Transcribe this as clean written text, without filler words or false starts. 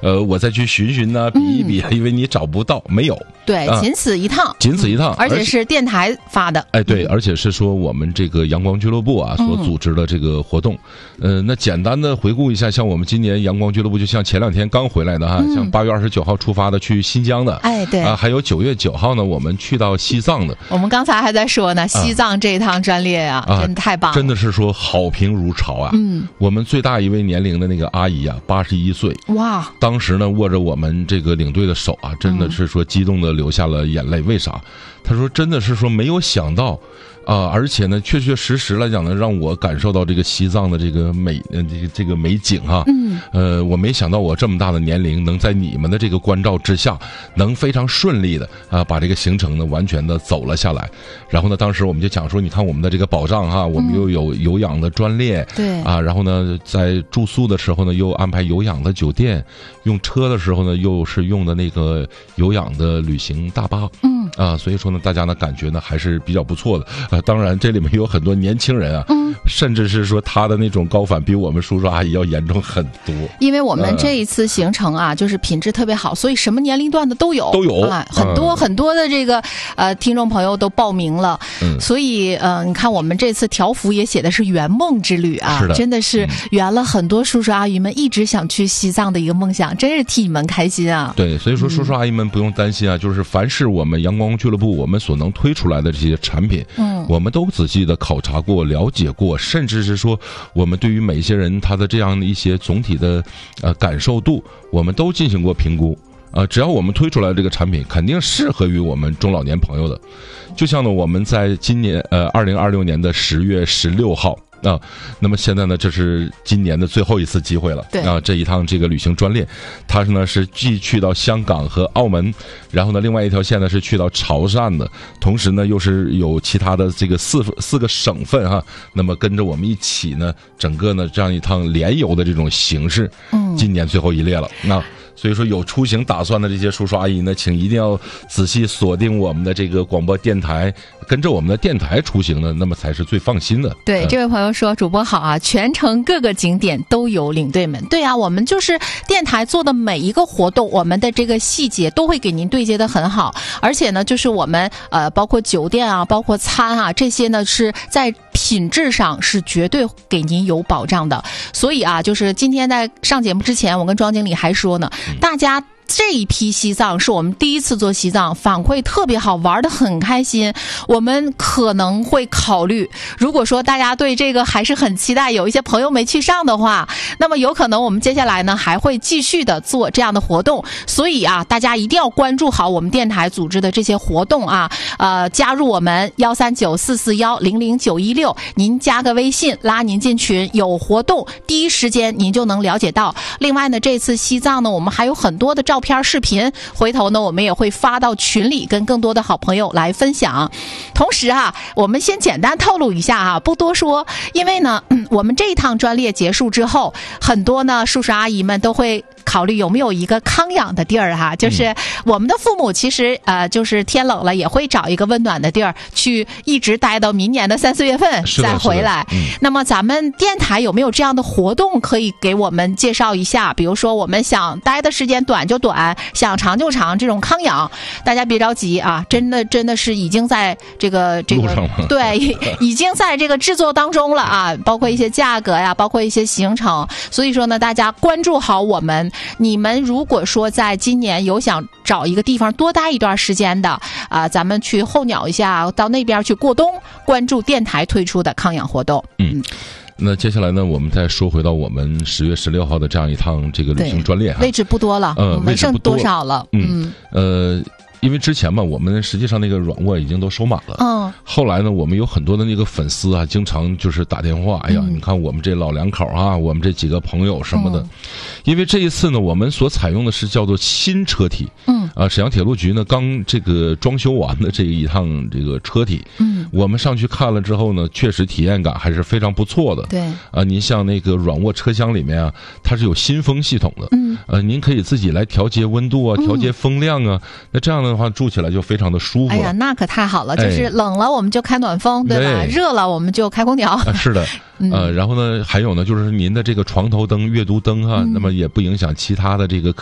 我再去寻寻呢，比一比，因为你找不到，没有。 对，仅此一趟， 仅此一趟， 而且是电台发的。 哎，对，而且是说我们这个阳光俱乐部啊所组织的这个活动。那简单的回顾一下，像我们今年阳光俱乐部，就像前2天刚回来的哈，像8月29号出发的去新疆的， 哎，对啊，还有9月9号呢，我们去到西藏的。 我们刚才还在说呢，西藏这一趟专列啊，真的太棒了， 真的是说好评如潮啊。我们最大一位年龄的那个阿姨啊，81岁， 哇！ 当时呢握着我们这个领队的手啊，真的是说激动的流下了眼泪。为啥？他说真的是说没有想到而且呢确确实实来讲呢，让我感受到这个西藏的这个这个美景哈。我没想到我这么大的年龄能在你们的这个关照之下，能非常顺利的把这个行程呢完全的走了下来。然后呢当时我们就讲说，你看我们的这个保障哈，我们又有有氧的专列， 对然后呢在住宿的时候呢又安排有氧的酒店，用车的时候呢又是用的那个有氧的旅行大巴。所以说呢大家呢感觉呢还是比较不错的。当然这里面有很多年轻人啊，甚至是说他的那种高反比我们叔叔阿姨要严重很多。 因为我们这一次行程啊，就是品质特别好，所以什么年龄段的都有，很多的这个听众朋友都报名了。所以你看我们这次条幅也写的是圆梦之旅啊， 是的， 真的是圆了很多叔叔阿姨们一直想去西藏的一个梦想，真是替你们开心啊。 对，所以说叔叔阿姨们不用担心啊，就是凡是我们阳光俱乐部我们所能推出来的这些产品，我们都仔细的考察过、了解过，甚至是说我们对于每些人他的这样的一些总体的感受度，我们都进行过评估。只要我们推出来的这个产品肯定适合于我们中老年朋友的。就像呢我们在今年2026年的10月16号那么现在呢这是今年的最后一次机会了。 对这一趟这个旅行专列，它呢是既去到香港和澳门，然后呢另外一条线呢是去到潮汕的，同时呢又是有其他的这个四个省份哈，那么跟着我们一起呢整个呢这样一趟联游的这种形式，今年最后一列了。所以说有出行打算的这些叔叔阿姨呢，请一定要仔细锁定我们的这个广播电台，跟着我们的电台出行呢，那么才是最放心的。 对，这位朋友说，主播好啊，全程各个景点都有领队们。对啊，我们就是电台做的每一个活动，我们的这个细节都会给您对接的很好，而且呢就是我们包括酒店啊，包括餐啊，这些呢是在品质上是绝对给您有保障的。所以啊，就是今天在上节目之前，我跟庄经理还说呢，大家这一批西藏是我们第一次做西藏，反馈特别好，玩得很开心。我们可能会考虑，如果说大家对这个还是很期待，有一些朋友没去上的话，那么有可能我们接下来呢还会继续的做这样的活动。所以啊，大家一定要关注好我们电台组织的这些活动啊，加入我们13944100916，您加个微信拉您进群，有活动第一时间您就能了解到。另外呢，这次西藏呢我们还有很多的照片视频，回头呢我们也会发到群里跟更多的好朋友来分享。同时啊，我们先简单透露一下啊，不多说，因为呢我们这一趟专列结束之后，很多呢叔叔阿姨们都会考虑有没有一个康养的地儿哈，就是我们的父母其实就是天冷了也会找一个温暖的地儿去一直待到明年的3、4月份再回来。那么咱们电台有没有这样的活动可以给我们介绍一下？比如说我们想待的时间短就短，想长就长，这种康养大家别着急啊，真的是已经在这个对，已经在这个制作当中了啊，包括一些价格呀，包括一些行程。所以说呢，大家关注好我们。你们如果说在今年有想找一个地方多待一段时间的咱们去候鸟一下，到那边去过冬，关注电台推出的康养活动。 那接下来呢，我们再说回到我们10月16号的这样一趟这个旅行专列， 位置不多了，没剩多少了。 因为之前嘛，我们实际上那个软卧已经都收满了。后来呢，我们有很多的那个粉丝啊，经常就是打电话，哎呀，你看我们这老两口啊，我们这几个朋友什么的。因为这一次呢，我们所采用的是叫做新车体。沈阳铁路局呢刚这个装修完的这一趟这个车体，我们上去看了之后呢，确实体验感还是非常不错的。 对您像那个软卧车厢里面啊，它是有新风系统的。您可以自己来调节温度啊，调节风量啊。那这样的话住起来就非常的舒服。 哎呀，那可太好了，就是冷了我们就开暖风，对吧？热了我们就开空调。 是的。然后呢，还有呢，就是您的这个床头灯、阅读灯哈，那么也不影响其他的这个